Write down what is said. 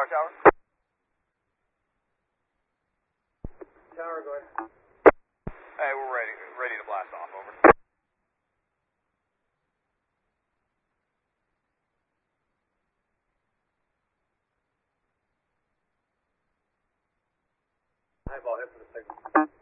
tower. Tower, go ahead. Hey, we're ready to blast off, over. Eyeball hit for the signal.